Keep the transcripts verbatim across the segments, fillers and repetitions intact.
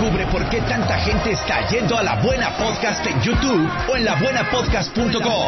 Descubre por qué tanta gente está yendo a La Buena Podcast en YouTube o en la buena podcast punto com.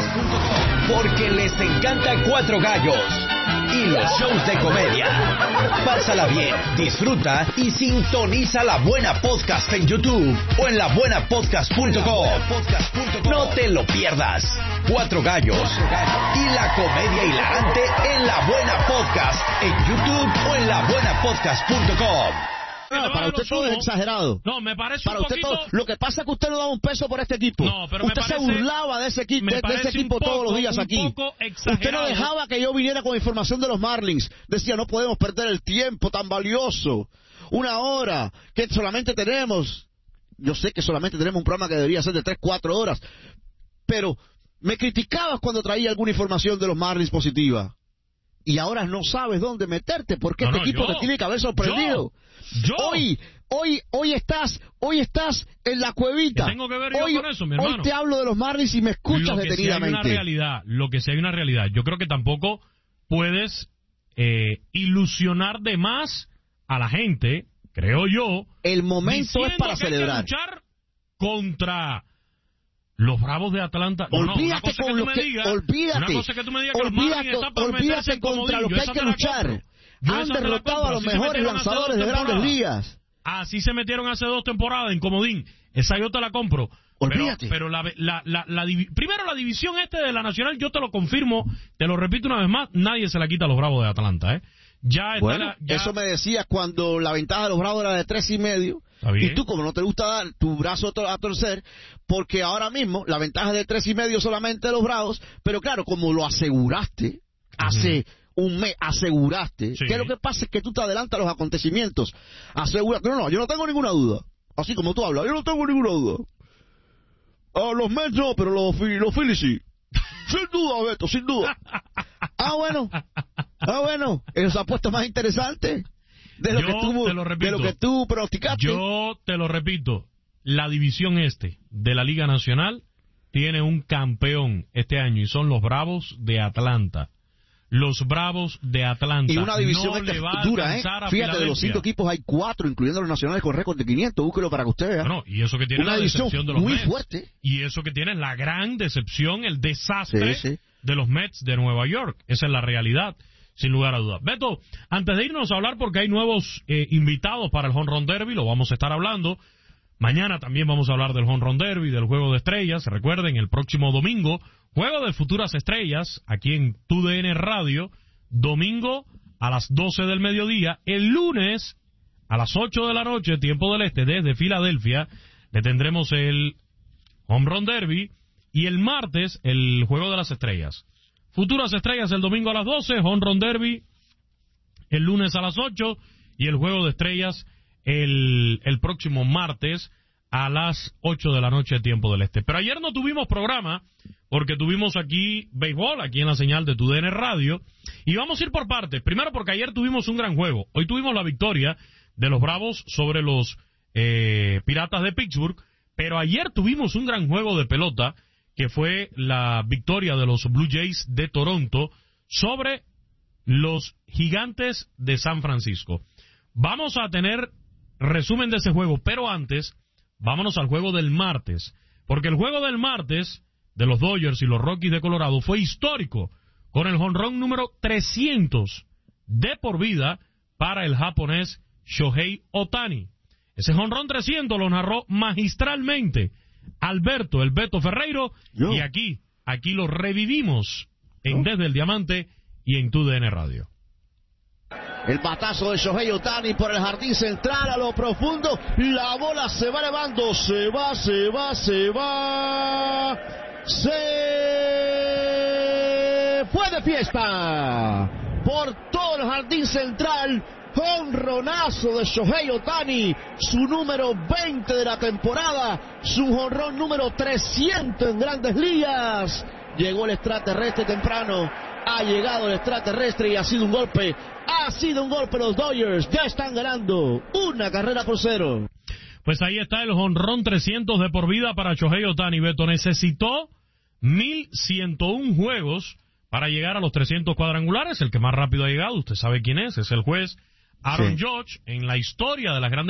Porque les encanta Cuatro Gallos y los shows de comedia. Pásala bien, disfruta y sintoniza La Buena Podcast en YouTube o en la buena podcast punto com. No te lo pierdas. Cuatro Gallos y la comedia hilarante en La Buena Podcast en YouTube o en la buena podcast punto com. No, para usted todo es exagerado. No, me parece para un usted poquito... todo, lo que pasa es que usted no daba un peso por este equipo. No, pero usted me parece, se burlaba de ese, equi de, de ese equipo poco, todos los días un aquí. Poco usted no dejaba que yo viniera con información de los Marlins. Decía, no podemos perder el tiempo tan valioso. Una hora que solamente tenemos. Yo sé que solamente tenemos un programa que debería ser de tres, cuatro horas. Pero me criticabas cuando traía alguna información de los Marlins positiva. Y ahora no sabes dónde meterte porque no, este no, equipo yo, te tiene que haber sorprendido. Yo, yo. Hoy, hoy, hoy estás, hoy estás en la cuevita. ¿Qué tengo que ver yo hoy, con eso, mi hermano? Hoy te hablo de los Marlins y me escuchas lo que detenidamente. Sí hay una realidad, lo que sí hay una realidad. Yo creo que tampoco puedes eh, ilusionar de más a la gente, creo yo. El momento es para que celebrar. Hay que luchar contra los Bravos de Atlanta. No, olvídate no, una cosa con que lo tú me que, digas, olvídate, una cosa que tú me digas que olvídate, los Marlins están para olvídate contra lo que hay que luchar. Han derrotado a los mejores lanzadores de Grandes Ligas. Así se metieron hace dos temporadas en comodín. Esa yo te la compro. Olvídate. Pero, pero la, la, la, la, la primero la división este de la Nacional, yo te lo confirmo, te lo repito una vez más, nadie se la quita a los Bravos de Atlanta, ¿eh? Ya está bueno, la, ya... eso me decías cuando la ventaja de los Bravos era de tres y medio. Y tú, como no te gusta dar tu brazo a torcer, porque ahora mismo la ventaja es de tres y medio solamente de los Bravos, pero claro, como lo aseguraste hace uh-huh. un mes, aseguraste, sí. que lo que pasa es que tú te adelantas a los acontecimientos. Asegura, no, no, yo no tengo ninguna duda. Así como tú hablas, yo no tengo ninguna duda. Ah, los Mets no, pero los, los Phillies sí. Sin duda, Beto, sin duda. Ah, bueno. Ah, bueno. Esa apuesta más interesante de lo, yo que tú, te lo, repito, de lo que tú pronosticaste. Yo te lo repito. La división este de la Liga Nacional tiene un campeón este año y son los Bravos de Atlanta. Los Bravos de Atlanta. Y una división no esta le va dura, ¿eh? Fíjate, de los cinco equipos hay cuatro, incluyendo los nacionales con récord de quinientos. Búsquelo para que usted vea. No, y eso que tiene una la división decepción de los muy Mets. fuerte. Y eso que tiene la gran decepción, el desastre sí, sí. de los Mets de Nueva York. Esa es la realidad, sin lugar a dudas. Beto, antes de irnos a hablar, porque hay nuevos eh, invitados para el Home Run Derby, lo vamos a estar hablando. Mañana también vamos a hablar del Home Run Derby, del Juego de Estrellas. Recuerden, el próximo domingo, Juego de Futuras Estrellas, aquí en T U D N Radio, domingo a las doce del mediodía. El lunes a las ocho de la noche, tiempo del este, desde Filadelfia, le tendremos el Home Run Derby. Y el martes, el Juego de las Estrellas. Futuras Estrellas el domingo a las doce, Home Run Derby el lunes a las ocho y el Juego de Estrellas el, el próximo martes a las ocho de la noche, tiempo del este. Pero ayer no tuvimos programa porque tuvimos aquí béisbol, aquí en la señal de T U D N Radio, y vamos a ir por partes. Primero porque ayer tuvimos un gran juego. Hoy tuvimos la victoria de los Bravos sobre los eh, Piratas de Pittsburgh, pero ayer tuvimos un gran juego de pelota, que fue la victoria de los Blue Jays de Toronto sobre los Gigantes de San Francisco. Vamos a tener resumen de ese juego, pero antes, vámonos al juego del martes, porque el juego del martes de los Dodgers y los Rockies de Colorado fue histórico, con el jonrón número trescientos de por vida para el japonés Shohei Ohtani. Ese jonrón trescientos lo narró magistralmente Alberto El Beto Ferreiro, Yo. y aquí, aquí lo revivimos en Desde el Diamante y en T U D N Radio. El batazo de Shohei Ohtani por el jardín central a lo profundo, la bola se va elevando, se va, se va, se va, se fue de fiesta por todo el jardín central. Jonronazo de Shohei Ohtani, su número veinte de la temporada, su jonrón número trescientos en Grandes Ligas. Llegó el extraterrestre temprano, ha llegado el extraterrestre y ha sido un golpe, ha sido un golpe. Los Dodgers ya están ganando una carrera por cero. Pues ahí está el jonrón trescientos de por vida para Shohei Ohtani. Beto necesitó mil ciento uno juegos para llegar a los trescientos cuadrangulares. El que más rápido ha llegado, usted sabe quién es, es el juez Aaron sí. Judge, en la historia de las grandes